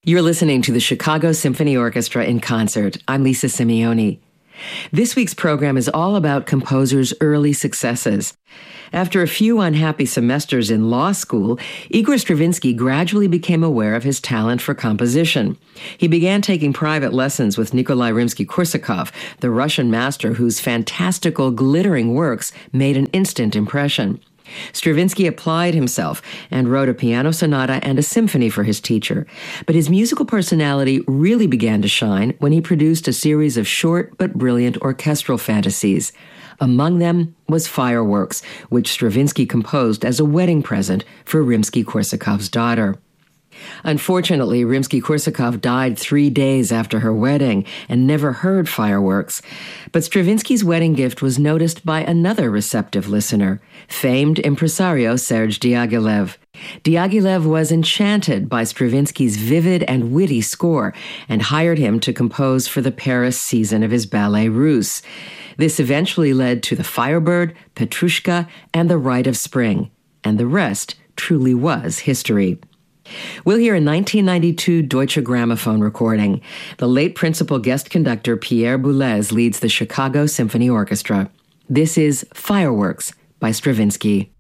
You're listening to the Chicago Symphony Orchestra in concert. I'm Lisa Simeoni. This week's program is all about composers' early successes. After a few unhappy semesters in law school, Igor Stravinsky gradually became aware of his talent for composition. He began taking private lessons with Nikolai Rimsky-Korsakov, the Russian master whose fantastical, glittering works made an instant impression. Stravinsky applied himself and wrote a piano sonata and a symphony for his teacher. But his musical personality really began to shine when he produced a series of short but brilliant orchestral fantasies. Among them was Fireworks, which Stravinsky composed as a wedding present for Rimsky-Korsakov's daughter. Unfortunately, Rimsky-Korsakov died 3 days after her wedding and never heard Fireworks. But Stravinsky's wedding gift was noticed by another receptive listener, famed impresario Serge Diaghilev. Diaghilev was enchanted by Stravinsky's vivid and witty score and hired him to compose for the Paris season of his Ballet Russe. This eventually led to The Firebird, Petrushka, and The Rite of Spring. And the rest truly was history. We'll hear a 1992 Deutsche Grammophon recording. The late principal guest conductor Pierre Boulez leads the Chicago Symphony Orchestra. This is Fireworks by Stravinsky.